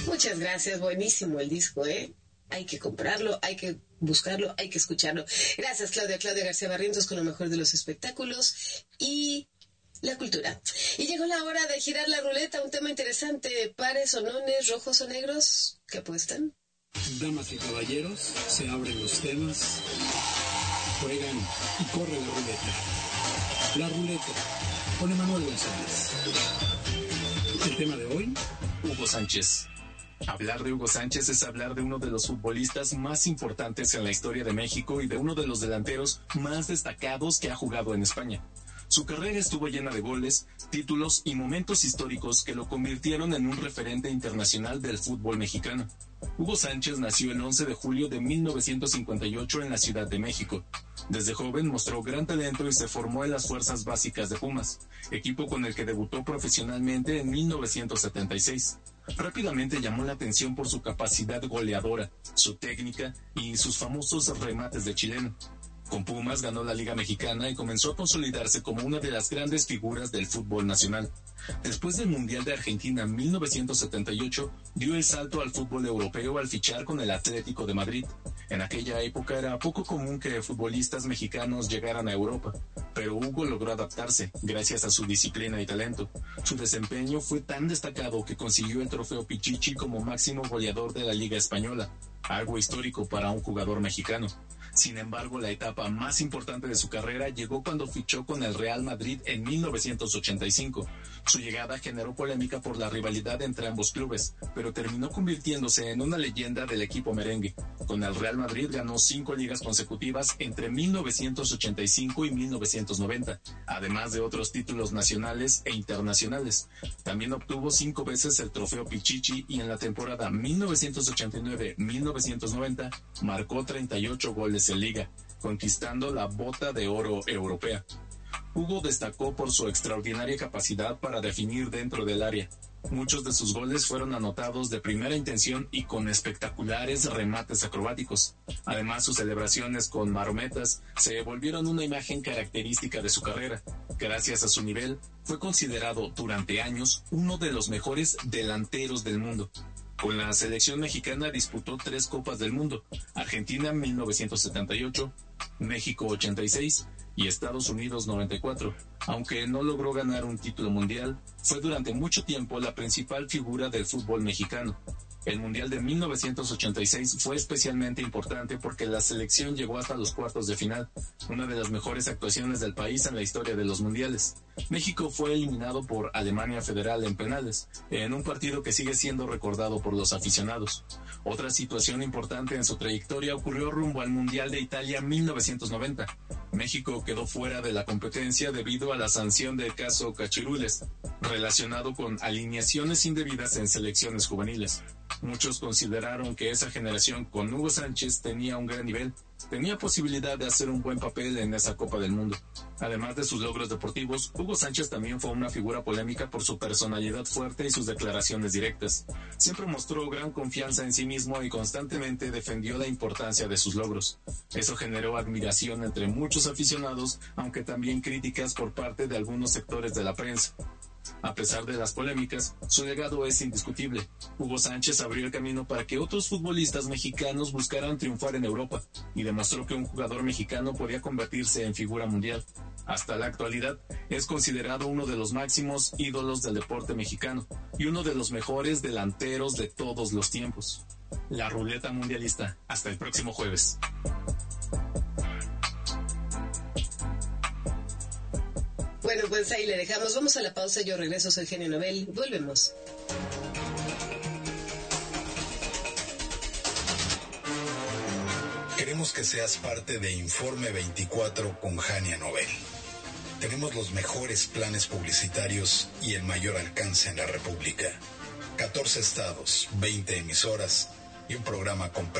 Muchas gracias, buenísimo el disco, ¿eh? Hay que comprarlo, hay que buscarlo, hay que escucharlo. Gracias, Claudia García Barrientos, con lo mejor de los espectáculos y la cultura. Y llegó la hora de girar la ruleta, un tema interesante. Pares o nones, rojos o negros, ¿qué apuestan? Damas y caballeros, se abren los temas, juegan y corre la ruleta. La ruleta, con Emanuel González. El tema de hoy, Hugo Sánchez. Hablar de Hugo Sánchez es hablar de uno de los futbolistas más importantes en la historia de México y de uno de los delanteros más destacados que ha jugado en España. Su carrera estuvo llena de goles, títulos y momentos históricos que lo convirtieron en un referente internacional del fútbol mexicano. Hugo Sánchez nació el 11 de julio de 1958 en la Ciudad de México. Desde joven mostró gran talento y se formó en las fuerzas básicas de Pumas, equipo con el que debutó profesionalmente en 1976. Rápidamente llamó la atención por su capacidad goleadora, su técnica y sus famosos remates de chileno. Con Pumas ganó la Liga Mexicana y comenzó a consolidarse como una de las grandes figuras del fútbol nacional. Después del Mundial de Argentina en 1978, dio el salto al fútbol europeo al fichar con el Atlético de Madrid. En aquella época era poco común que futbolistas mexicanos llegaran a Europa, pero Hugo logró adaptarse gracias a su disciplina y talento. Su desempeño fue tan destacado que consiguió el trofeo Pichichi como máximo goleador de la Liga Española, algo histórico para un jugador mexicano. Sin embargo, la etapa más importante de su carrera llegó cuando fichó con el Real Madrid en 1985. Su llegada generó polémica por la rivalidad entre ambos clubes, pero terminó convirtiéndose en una leyenda del equipo merengue. Con el Real Madrid ganó 5 ligas consecutivas entre 1985 y 1990, además de otros títulos nacionales e internacionales. También obtuvo 5 veces el trofeo Pichichi y en la temporada 1989-1990 marcó 38 goles en liga, conquistando la Bota de Oro europea. Hugo destacó por su extraordinaria capacidad para definir dentro del área. Muchos de sus goles fueron anotados de primera intención y con espectaculares remates acrobáticos. Además, sus celebraciones con marometas se volvieron una imagen característica de su carrera. Gracias a su nivel, fue considerado durante años uno de los mejores delanteros del mundo. Con la selección mexicana disputó 3 Copas del Mundo: Argentina 1978, México 86 y Estados Unidos 94. Aunque no logró ganar un título mundial, fue durante mucho tiempo la principal figura del fútbol mexicano. El Mundial de 1986 fue especialmente importante porque la selección llegó hasta los cuartos de final, una de las mejores actuaciones del país en la historia de los mundiales. México fue eliminado por Alemania Federal en penales, en un partido que sigue siendo recordado por los aficionados. Otra situación importante en su trayectoria ocurrió rumbo al Mundial de Italia 1990. México quedó fuera de la competencia debido a la sanción del caso Cachirules, relacionado con alineaciones indebidas en selecciones juveniles. Muchos consideraron que esa generación con Hugo Sánchez tenía un gran nivel, tenía posibilidad de hacer un buen papel en esa Copa del Mundo. Además de sus logros deportivos, Hugo Sánchez también fue una figura polémica por su personalidad fuerte y sus declaraciones directas. Siempre mostró gran confianza en sí mismo y constantemente defendió la importancia de sus logros. Eso generó admiración entre muchos aficionados, aunque también críticas por parte de algunos sectores de la prensa. A pesar de las polémicas, su legado es indiscutible. Hugo Sánchez abrió el camino para que otros futbolistas mexicanos buscaran triunfar en Europa y demostró que un jugador mexicano podía convertirse en figura mundial. Hasta la actualidad, es considerado uno de los máximos ídolos del deporte mexicano y uno de los mejores delanteros de todos los tiempos. La ruleta mundialista. Hasta el próximo jueves. Bueno, pues ahí le dejamos. Vamos a la pausa. Yo regreso. Soy Genio Nobel. Volvemos. Queremos que seas parte de Informe 24 con Jania Nobel. Tenemos los mejores planes publicitarios y el mayor alcance en la República. 14 estados, 20 emisoras y un programa completo